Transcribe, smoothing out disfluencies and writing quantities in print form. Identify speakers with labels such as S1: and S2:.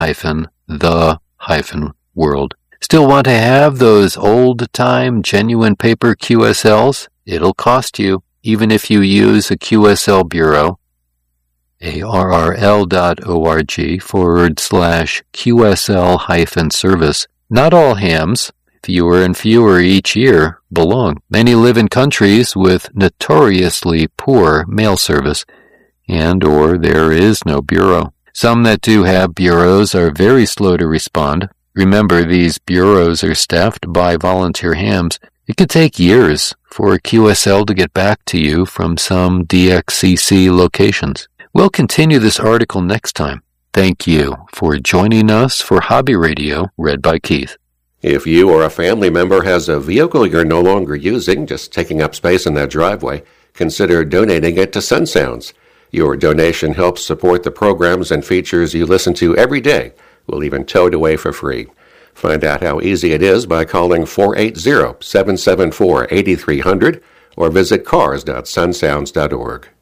S1: q-the-world. Still want to have those old-time genuine paper QSLs? It'll cost you, even if you use a QSL bureau. arrl.org/QSL-service. Not all hams, fewer and fewer each year, belong. Many live in countries with notoriously poor mail service, and/or there is no bureau. Some that do have bureaus are very slow to respond. Remember, these bureaus are staffed by volunteer hams. It could take years for a QSL to get back to you from some DXCC locations. We'll continue this article next time. Thank you for joining us for Hobby Radio, read by Keith.
S2: If you or a family member has a vehicle you're no longer using, just taking up space in that driveway, consider donating it to Sun Sounds. Your donation helps support the programs and features you listen to every day. We'll even tow it away for free. Find out how easy it is by calling 480-774-8300 or visit cars.sunsounds.org.